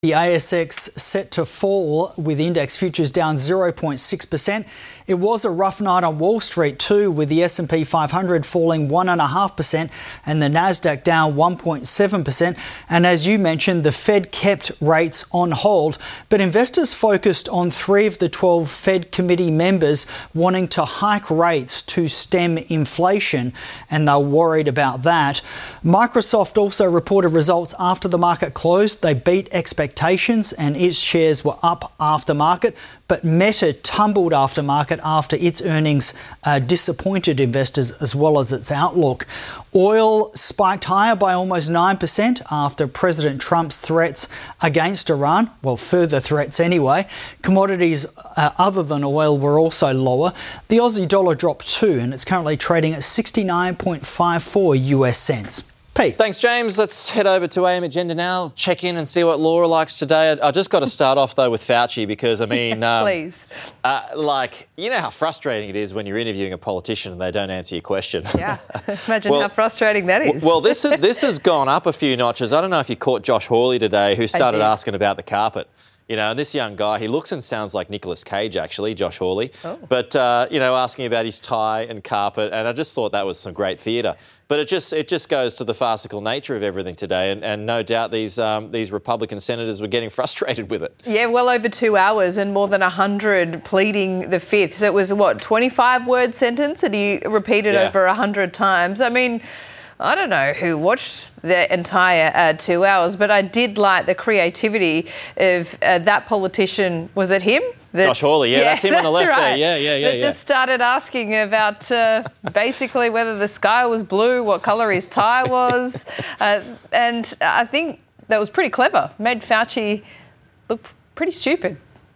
The ASX set to fall with index futures down 0.6%. It was a rough night on Wall Street too, with the S&P 500 falling 1.5% and the Nasdaq down 1.7%. And as you mentioned, the Fed kept rates on hold, but investors focused on 3 of the 12 Fed committee members wanting to hike rates to stem inflation, and they're worried about that. Microsoft also reported results after the market closed. They beat expectations and its shares were up after market, but Meta tumbled after market after its earnings disappointed investors as well as its outlook. Oil spiked higher by almost 9% after President Trump's threats against Iran, well, further threats anyway. Commodities other than oil were also lower. The Aussie dollar dropped too, and it's currently trading at 69.54 US cents. Pete. Thanks, James. Let's head over to AM Agenda now, check in and see what Laura likes today. I just got to start off, though, with Fauci because, I mean... Yes, please. You know how frustrating it is when you're interviewing a politician and they don't answer your question. Yeah, imagine how frustrating that is. Well, this has gone up a few notches. I don't know if you caught Josh Hawley today, who started asking about the carpet. You know, and this young guy, he looks and sounds like Nicolas Cage, actually, Josh Hawley. Oh. But, asking about his tie and carpet, and I just thought that was some great theatre. But it just goes to the farcical nature of everything today, and no doubt these Republican senators were getting frustrated with it. Yeah, well over 2 hours and more than 100 pleading the fifth. So it was, 25-word sentence that he repeated over 100 times. I mean... I don't know who watched the entire 2 hours, but I did like the creativity of that politician. Was it him? Josh Hawley, that's him on the left right. there. Yeah. Just started asking about basically whether the sky was blue, what colour his tie was. And I think that was pretty clever. Made Fauci look pretty stupid.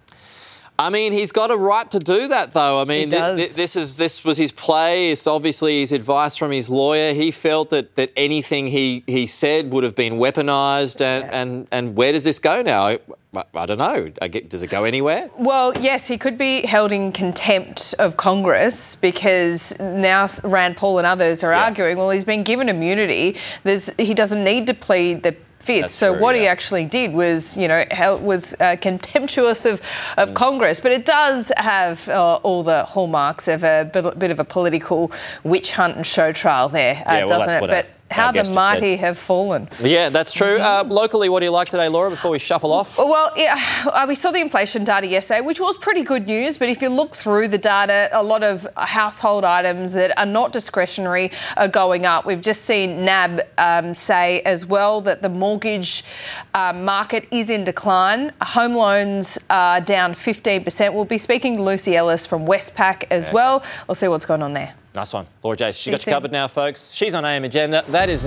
I mean, he's got a right to do that, though. I mean, this was his play. It's obviously his advice from his lawyer. He felt that anything he said would have been weaponised. And where does this go now? I don't know. Does it go anywhere? Well, yes, he could be held in contempt of Congress because now Rand Paul and others are arguing, well, he's been given immunity. He doesn't need to plead the fifth. That's so true, what he actually did was, contemptuous of Congress. But it does have all the hallmarks of a bit of a political witch hunt and show trial there, doesn't it? But how the mighty have fallen. Yeah, that's true. Locally, what do you like today, Laura, before we shuffle off? Well, we saw the inflation data yesterday, which was pretty good news. But if you look through the data, a lot of household items that are not discretionary are going up. We've just seen NAB say as well that the mortgage market is in decline. Home loans are down 15%. We'll be speaking to Lucy Ellis from Westpac as well. We'll see what's going on there. Nice one. Laura Jace, she got you covered now, folks. She's on AM Agenda.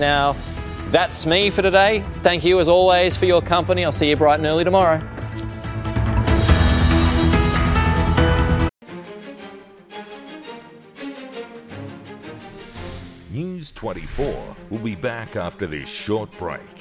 That's me for today. Thank you, as always, for your company. I'll see you bright and early tomorrow. News 24 will be back after this short break.